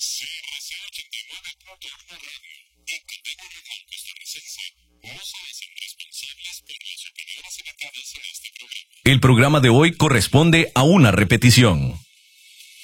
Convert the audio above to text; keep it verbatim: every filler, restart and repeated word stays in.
C R C ochenta y nueve punto uno Radio y Cadena Radio Costarricense no se hacen responsables por las opiniones emitidas en este programa. El programa de hoy corresponde a una repetición.